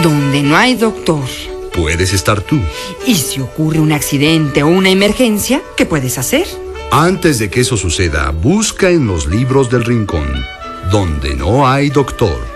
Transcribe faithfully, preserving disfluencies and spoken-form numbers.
Donde no hay doctor. Puedes estar tú. Y si ocurre un accidente o una emergencia, ¿qué puedes hacer? Antes de que eso suceda, busca en los libros del rincón. Donde no hay doctor.